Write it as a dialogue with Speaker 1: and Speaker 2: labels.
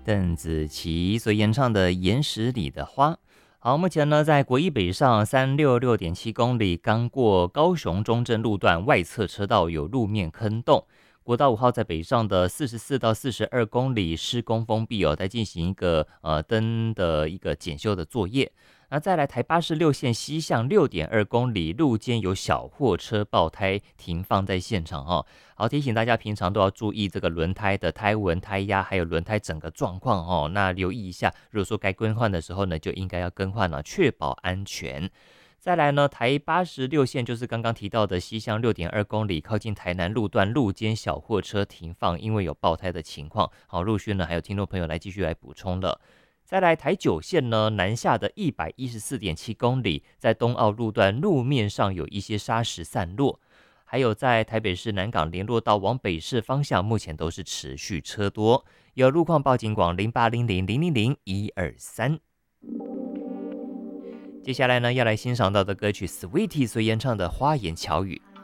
Speaker 1: 邓紫棋所演唱的《岩石里的花》。好，目前呢，在国一北上366.7公里，刚过高雄中正路段外侧车道有路面坑洞。国道5号在北上的44到42公里施工封闭在进行一个灯的一个检修的作业。那再来台86线西向6.2公里路肩有小货车爆胎停放在现场好，提醒大家平常都要注意这个轮胎的胎纹、胎压，还有轮胎整个状况那留意一下，如果说该更换的时候呢，就应该要更换确保安全。再来呢，台86线就是刚刚提到的西向6.2公里，靠近台南路段路肩小货车停放，因为有爆胎的情况。好，陆续呢还有听众朋友继续来补充了。再来台9线呢，南下的114.7公里，在东澳路段路面上有一些砂石散落。还有在台北市南港联络道往北市方向，目前都是持续车多。有路况报警广0800000123。接下来呢，要来欣赏到的歌曲 Sweetie 所演唱的《花言巧语》。